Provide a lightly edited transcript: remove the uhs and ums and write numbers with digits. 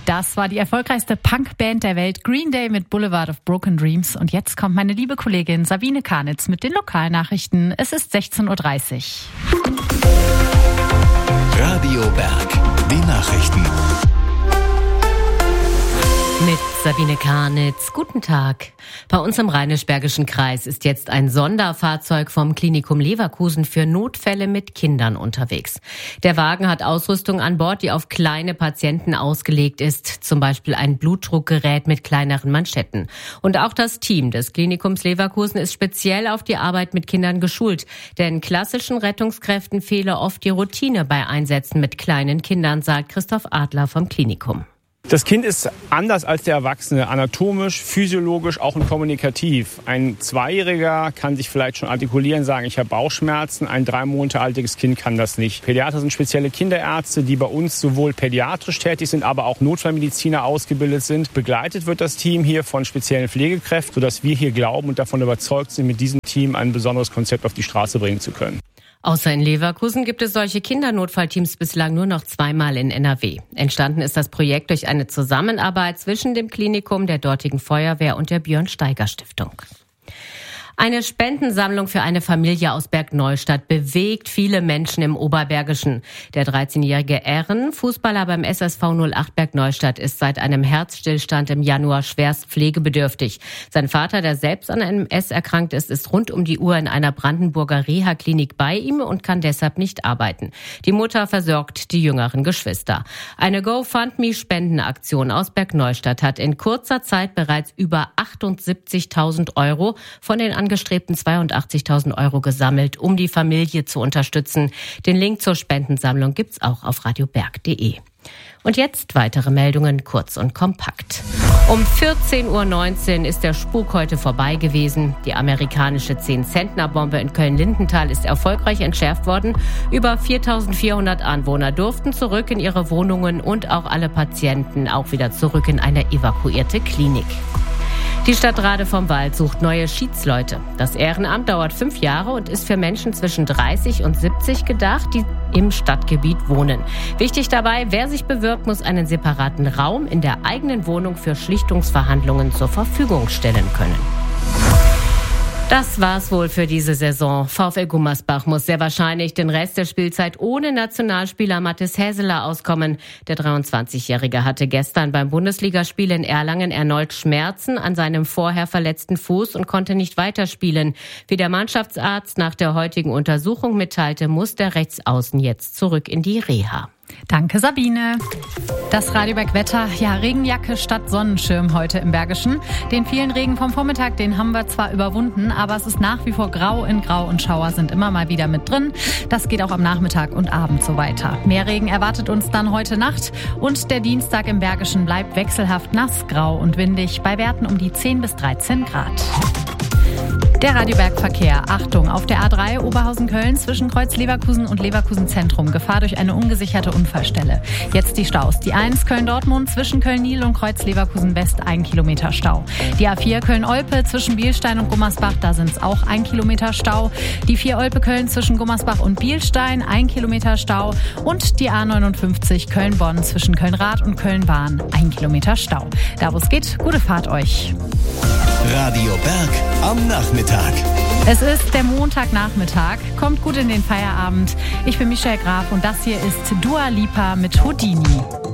Das war die erfolgreichste Punkband der Welt, Green Day mit Boulevard of Broken Dreams. Und jetzt kommt meine liebe Kollegin Sabine Karnitz mit den Lokalnachrichten. Es ist 16.30 Uhr. Radio Berg, die Nachrichten. Mit Sabine Karnitz. Guten Tag. Bei uns im Rheinisch-Bergischen Kreis ist jetzt ein Sonderfahrzeug vom Klinikum Leverkusen für Notfälle mit Kindern unterwegs. Der Wagen hat Ausrüstung an Bord, die auf kleine Patienten ausgelegt ist, zum Beispiel ein Blutdruckgerät mit kleineren Manschetten. Und auch das Team des Klinikums Leverkusen ist speziell auf die Arbeit mit Kindern geschult, denn klassischen Rettungskräften fehle oft die Routine bei Einsätzen mit kleinen Kindern, sagt Christoph Adler vom Klinikum. Das Kind ist anders als der Erwachsene, anatomisch, physiologisch, auch und kommunikativ. Ein Zweijähriger kann sich vielleicht schon artikulieren, sagen, ich habe Bauchschmerzen. Ein 3 Monate altes Kind kann das nicht. Pädiater sind spezielle Kinderärzte, die bei uns sowohl pädiatrisch tätig sind, aber auch Notfallmediziner ausgebildet sind. Begleitet wird das Team hier von speziellen Pflegekräften, sodass wir hier glauben und davon überzeugt sind, mit diesem Team ein besonderes Konzept auf die Straße bringen zu können. Außer in Leverkusen gibt es solche Kindernotfallteams bislang nur noch 2-mal in NRW. Entstanden ist das Projekt durch eine Zusammenarbeit zwischen dem Klinikum, der dortigen Feuerwehr und der Björn-Steiger-Stiftung. Eine Spendensammlung für eine Familie aus Bergneustadt bewegt viele Menschen im Oberbergischen. Der 13-jährige Ern, Fußballer beim SSV 08 Bergneustadt, ist seit einem Herzstillstand im Januar schwerst pflegebedürftig. Sein Vater, der selbst an einem MS erkrankt ist rund um die Uhr in einer Brandenburger Reha-Klinik bei ihm und kann deshalb nicht arbeiten. Die Mutter versorgt die jüngeren Geschwister. Eine GoFundMe-Spendenaktion aus Bergneustadt hat in kurzer Zeit bereits über 78.000 € von den angestrebten 82.000 € gesammelt, um die Familie zu unterstützen. Den Link zur Spendensammlung gibt's auch auf radioberg.de. Und jetzt weitere Meldungen, kurz und kompakt. Um 14.19 Uhr ist der Spuk heute vorbei gewesen. Die amerikanische 10-Zentner-Bombe in Köln-Lindenthal ist erfolgreich entschärft worden. Über 4.400 Anwohner durften zurück in ihre Wohnungen und auch alle Patienten auch wieder zurück in eine evakuierte Klinik. Die Stadt Rade vom Wald sucht neue Schiedsleute. Das Ehrenamt dauert 5 Jahre und ist für Menschen zwischen 30 und 70 gedacht, die im Stadtgebiet wohnen. Wichtig dabei, wer sich bewirbt, muss einen separaten Raum in der eigenen Wohnung für Schlichtungsverhandlungen zur Verfügung stellen können. Das war's wohl für diese Saison. VfL Gummersbach muss sehr wahrscheinlich den Rest der Spielzeit ohne Nationalspieler Mathis Häseler auskommen. Der 23-Jährige hatte gestern beim Bundesligaspiel in Erlangen erneut Schmerzen an seinem vorher verletzten Fuß und konnte nicht weiterspielen. Wie der Mannschaftsarzt nach der heutigen Untersuchung mitteilte, muss der Rechtsaußen jetzt zurück in die Reha. Danke, Sabine. Das Radio Berg Wetter, ja, Regenjacke statt Sonnenschirm heute im Bergischen. Den vielen Regen vom Vormittag, den haben wir zwar überwunden, aber es ist nach wie vor grau in Grau und Schauer sind immer mal wieder mit drin. Das geht auch am Nachmittag und Abend so weiter. Mehr Regen erwartet uns dann heute Nacht und der Dienstag im Bergischen bleibt wechselhaft nass, grau und windig bei Werten um die 10 bis 13 Grad. Der Radioberg-Verkehr. Achtung, auf der A3 Oberhausen-Köln zwischen Kreuz Leverkusen und Leverkusen Zentrum. Gefahr durch eine ungesicherte Unfallstelle. Jetzt die Staus. Die 1 Köln-Dortmund zwischen Köln-Nil und Kreuz Leverkusen West 1 Kilometer Stau. Die A4 Köln-Olpe zwischen Bielstein und Gummersbach, da sind es auch 1 Kilometer Stau. Die 4 Olpe-Köln zwischen Gummersbach und Bielstein 1 Kilometer Stau. Und die A59 Köln-Bonn zwischen Köln-Rad und Köln-Bahn 1 Kilometer Stau. Da wo es geht, gute Fahrt euch. Radio Berg am Nachmittag. Es ist der Montagnachmittag. Kommt gut in den Feierabend. Ich bin Michelle Graf und das hier ist Dua Lipa mit Houdini.